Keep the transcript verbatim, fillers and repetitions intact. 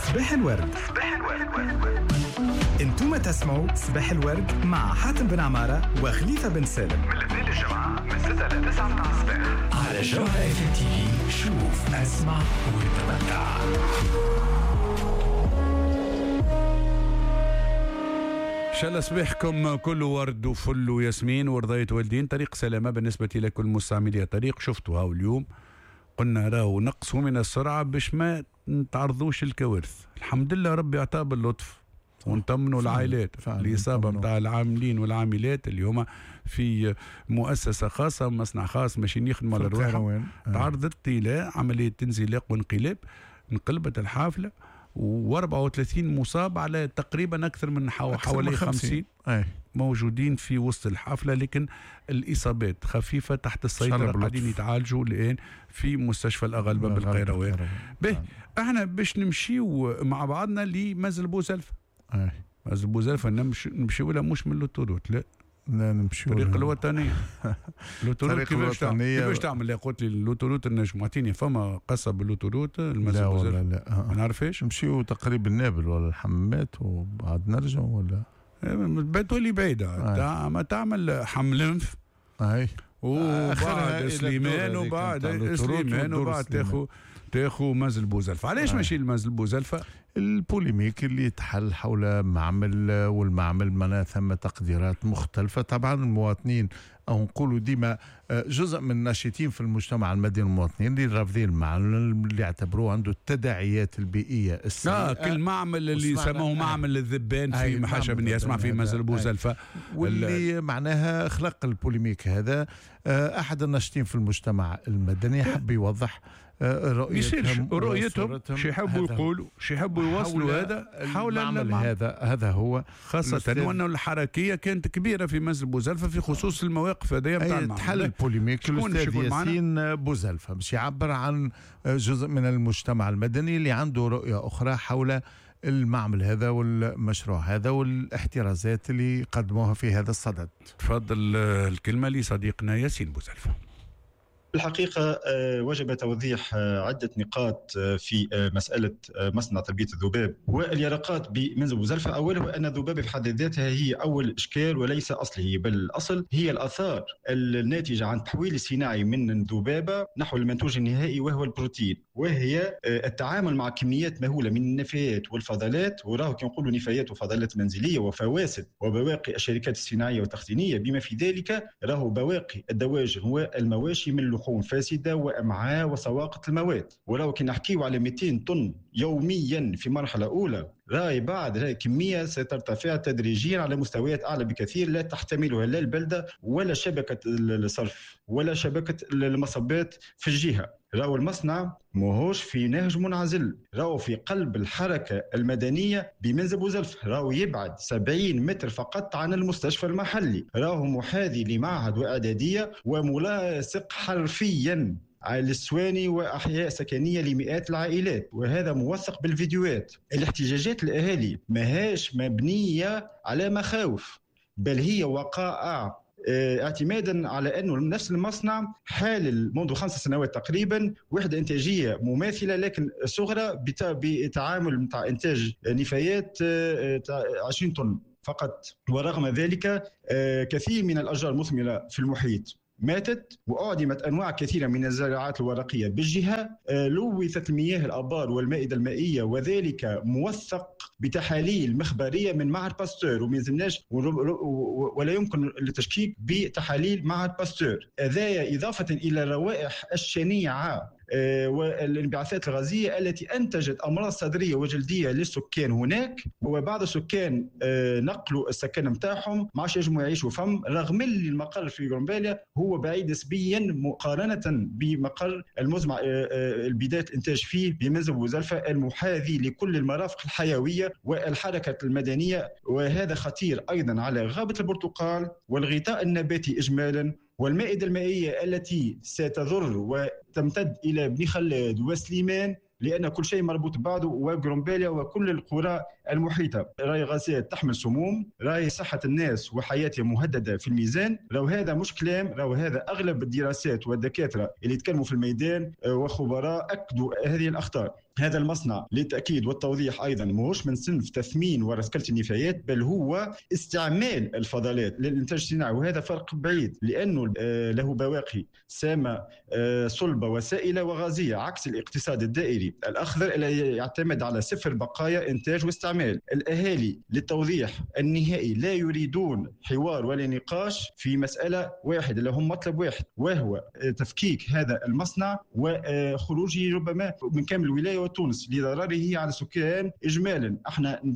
صباح الورد. صباح الورد. انتم تسمعوا صباح الورد مع حاتم بن عمارة وخليفة بن سالم من الاثنين للجمعة من ستة إلى تسعة متاع الصباح على جوهرة اف ام تي في. شوف اسمع وتمتع. إن شاء الله صباحكم كله ورد وفل وياسمين ورضاية والدين. طريق سلامة بالنسبة لكل مستعملي الطريق. شفتوها اليوم قلنا راهو نقصوا من السرعة باش ما نتعرضوش الكوارث. الحمد لله ربي عطاه باللطف ونطمنوا العائلات. الإصابة متاع العاملين والعاملات اليوم في مؤسسة خاصة مصنع خاص ماشيين يخدموا على الروح تعرضت إلى عملية تنزيلاق وانقلاب. انقلبت الحافلة وأربعة وثلاثين مصاب على تقريبا أكثر من حوالي خمسين موجودين في وسط الحافلة، لكن الإصابات خفيفة تحت السيطرة، قاعدين يتعالجوا الآن في مستشفى الأغلبة بالقيروان. به احنا باش نمشيو مع بعضنا لمازل بوزلفة. مازل بوزلفة نمشي نمشيو لها مش من اللوتوروت، لا لا نمشيو الطريق الوطنية. اللوتوروت كيفاش تعمل كيفاش تعمل؟ قلت لي اللوتوروت النجم اعطيني فما قصة باللوتوروت المازل بوزلفة؟ لا لا ما نعرفش. نمشيو تقريبا نابل ولا الحمامات وبعد نرجع ولا بتولي بعيدة تاع ما تعمل حملنف اي وبعد سليمان وبعد سليمان وبعد تاخو تاخو مازل بوزلفة. علاش ماشي المازل بوزلفة؟ البوليميك اللي تحل حول معمل، والمعمل معناها ثم تقديرات مختلفة. طبعا المواطنين أو نقولوا ديما جزء من الناشطين في المجتمع المدني المواطنين اللي رافضين المعمل اللي يعتبروه عنده التداعيات البيئية السيئة. اه كل معمل اللي سموه معمل الذبان في محاشا بن يسمع في مازل بوزلفة، واللي معناها خلق البوليميك هذا. أحد الناشطين في المجتمع المدني حب يوضح رؤيتهم رؤيتهم شي يحبوا يقولوا شي يحبوا يوصلوا هذا حول المعمل هذا. هذا هو خاصة وأنه الحركية كانت كبيرة في مازل بوزلفة في خصوص المواقف هذه بتاع تحل البوليميك. الأستاذ ياسين بوزلفة باش يعبر عن جزء من المجتمع المدني اللي عنده رؤية أخرى حول المعمل هذا والمشروع هذا والاحترازات اللي قدموها في هذا الصدد. تفضل الكلمة لصديقنا ياسين بوزلفة. الحقيقة وجب توضيح عدة نقاط في مسألة مصنع تربية الذباب واليرقات بمنزل بوزلفة. أوله أن الذبابة في حد ذاتها هي أول إشكال وليس أصله، بل الأصل هي الآثار الناتجة عن التحويل الصناعي من الذبابة نحو المنتوج النهائي وهو البروتين، وهي التعامل مع كميات مهولة من النفايات والفضلات. وراه كي نقولوا نفايات وفضلات منزلية وفواسد وبواقي الشركات الصناعية والتقنية، بما في ذلك راهو بواقي الدواجن والمواشي من لحوم فاسدة وأمعاء وسواقط المواد. ولو كنا نحكيو على مئتين طن يوميا في مرحلة أولى، راي بعد راي كمية سترتفع تدريجيا على مستويات أعلى بكثير لا تحتملها لا البلدة ولا شبكة الصرف ولا شبكة المصبات في الجهة. راهو المصنع ماهوش في نهج منعزل، راهو في قلب الحركة المدنية بمنزل بوزلفة، راهو يبعد سبعين متر فقط عن المستشفى المحلي، راهو محاذي لمعهد وإعدادية وملاصق حرفيا على السواني وأحياء سكنية لمئات العائلات، وهذا موثق بالفيديوهات. الاحتجاجات الأهالي ماهاش مبنية على مخاوف، بل هي وقائع اعتمادا على أنه نفس المصنع حال منذ خمس سنوات تقريبا وحدة إنتاجية مماثلة لكن صغرى بتعامل مع إنتاج نفايات عشرين طن فقط. ورغم ذلك كثير من الأشجار المثمرة في المحيط ماتت، وأعدمت أنواع كثيرة من الزراعات الورقية بالجهة. لوثت المياه الآبار والمائدة المائية، وذلك موثق بتحاليل مخبرية من معهد باستور وما زلناش ولا يمكن التشكيك بتحاليل معهد باستور. هذا إضافة إلى الروائح الشنيعة والانبعاثات الغازية التي أنتجت أمراض صدرية وجلدية للسكان هناك، وبعض السكان نقلوا السكن متاعهم ما عادش ينجموا يعيشوا فم، رغم اللي المقر في غرنباليا هو بعيد نسبيا مقارنة بمقر المزمع البداية الإنتاج فيه بمنزل بوزلفة المحاذي لكل المرافق الحيوية والحركة المدنية. وهذا خطير أيضا على غابة البرتقال والغطاء النباتي إجمالا والمائدة المائية التي ستضر وتمتد إلى بني خلاد وسليمان، لأن كل شيء مربوط ببعضه، وغرنباليا وكل القرى المحيطة. راي غازات تحمل سموم، راي صحة الناس وحياتهم مهددة في الميزان. لو هذا مش كلام، لو هذا أغلب الدراسات والدكاترة اللي يتكلموا في الميدان وخبراء أكدوا هذه الأخطار. هذا المصنع للتأكيد والتوضيح أيضا ماهوش من صنف تثمين ورسكلة النفايات، بل هو استعمال الفضلات للإنتاج الصناعي، وهذا فرق بعيد لأنه له بواقي سامة صلبة وسائلة وغازية، عكس الاقتصاد الدائري الأخضر الذي يعتمد على صفر بقايا إنتاج واستعمال. الأهالي للتوضيح النهائي لا يريدون حوار ولا نقاش في مسألة واحدة، لهم مطلب واحد وهو تفكيك هذا المصنع وخروجه ربما من كامل الولاية وتونس لضرره على السكان إجمالا. احنا